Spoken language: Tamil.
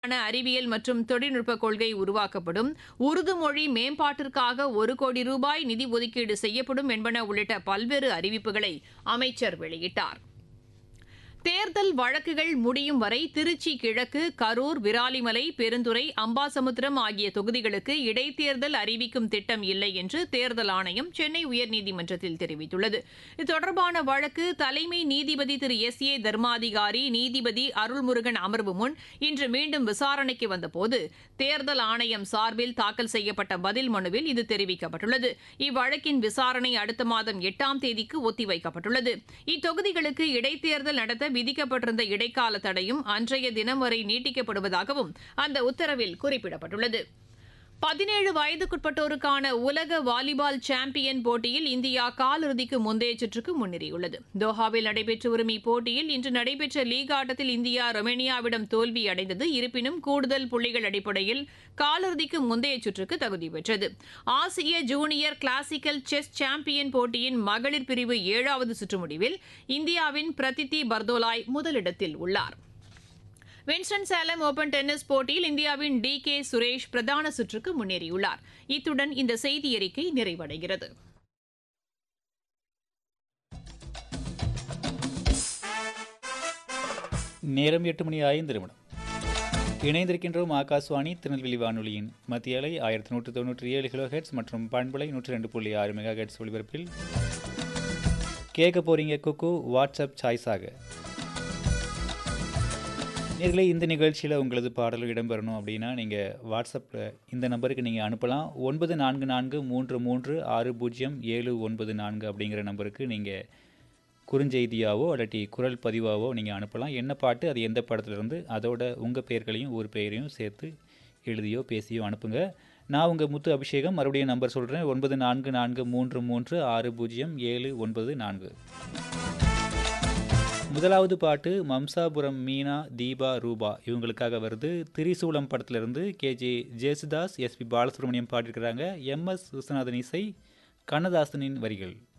அறிவியல் மற்றும் தொழில்நுட்ப கொள்கை உருவாக்கப்படும், உருது மொழி மேம்பாட்டிற்காக 1 கோடி ரூபாய் நிதி ஒதுக்கீடு செய்யப்படும் என்பன உள்ளிட்ட பல்வேறு அறிவிப்புகளை அமைச்சர் வெளியிட்டார். தேர்தல் வழக்குகள் முடியும் வரை திருச்சி கிழக்கு, கரூர், விராலிமலை, பெருந்துறை, அம்பாசமுத்திரம் ஆகிய தொகுதிகளுக்கு இடைத்தேர்தல் அறிவிக்கும் திட்டம் இல்லை என்று தேர்தல் ஆணையம் சென்னை உயர்நீதிமன்றத்தில் தெரிவித்துள்ளது. இது தொடர்பான வழக்கு தலைமை நீதிபதி திரு எஸ்.ஏ. தர்மாதிகாரி, நீதிபதி அருள்முருகன் அமர்வு முன் இன்று மீண்டும் விசாரணைக்கு வந்தபோது தேர்தல் ஆணையம் சார்பில் தாக்கல் செய்யப்பட்ட பதில் மனுவில் இது தெரிவிக்கப்பட்டுள்ளது. இவ்வழக்கின் விசாரணை அடுத்த மாதம் 8ஆம் தேதிக்கு ஒத்திவைக்கப்பட்டுள்ளது. இத்தொகுதிகளுக்கு இடைத்தேர்தல் நடத்த விதிக்கப்பட்டிருந்த இடைக்கால தடையும் அன்றைய தினம் வரை நீட்டிக்கப்படுவதாகவும் அந்த உத்தரவில் குறிப்பிடப்பட்டுள்ளது. 17 வயதுக்குட்பட்டோருக்கான உலக வாலிபால் சாம்பியன் போட்டியில் இந்தியா காலிறுதிக்கு முந்தைய சுற்றுக்கு முன்னேறியுள்ளது. தோஹாவில் நடைபெற்று வரும் இப்போட்டியில் இன்று நடைபெற்ற லீக் ஆட்டத்தில் இந்தியா ரொமேனியாவிடம் தோல்வியடைந்தது. இருப்பினும் கூடுதல் புள்ளிகள் அடிப்படையில் காலிறுதிக்கு முந்தைய சுற்றுக்கு தகுதி பெற்றது. ஆசிய ஜூனியர் கிளாசிக்கல் செஸ் சாம்பியன் போட்டியின் மகளிர் பிரிவு 7வது சுற்று முடிவில் இந்தியாவின் பிரதித்தி பர்தோலாய் முதலிடத்தில் உள்ளார். வின்ஸ்டன் சேலம் ஓபன் டென்னிஸ் போட்டியில் இந்தியாவின் டி.கே. சுரேஷ் பிரதான சுற்றுக்கு முன்னேறியுள்ளார். இத்துடன் இந்த செய்தியறிக்கை நிறைவடைகிறது. நேரம் 8:05. இணைந்திருக்கின்றோம் ஆகாஷ்வாணி திருநெல்வேலி வானொலியின் மத்திய அலை 1197 கிலோஹெர்ட்ஸ் மற்றும் பண்பலை 102.6 மெகாஹெர்ட்ஸ் ஒலிபரப்பில் கேட்க போறீங்க குக்கு வாட்ஸ்அப் சாய்ஸாக. நேர்களே, இந்த நிகழ்ச்சியில் உங்களது பாடல்கள் இடம்பெறணும் அப்படின்னா நீங்கள் வாட்ஸ்அப்பில் இந்த நம்பருக்கு நீங்கள் அனுப்பலாம். 9443360794 அப்படிங்கிற நம்பருக்கு நீங்கள் குறுஞ்செய்தியாவோ இல்லாட்டி குரல் பதிவாவோ நீங்கள் அனுப்பலாம். என்ன பாட்டு, அது எந்த படத்துலேருந்து, அதோட உங்கள் பெயர்களையும் ஊர் பெயரையும் சேர்த்து எழுதியோ பேசியோ அனுப்புங்க. நான் உங்கள் முத்து அபிஷேகம். மறுபடியும் நம்பர் சொல்கிறேன், 9443360794. முதலாவது பாட்டு மம்சாபுரம் மீனா, தீபா, ரூபா இவங்களுக்காக வருது. திரிசூலம் படத்திலிருந்து K.J.. Yesudas, S P. Balasubramaniam பாடியிருக்கிறாங்க. MS. Viswanathan இசை, கண்ணதாசனின் வரிகள்.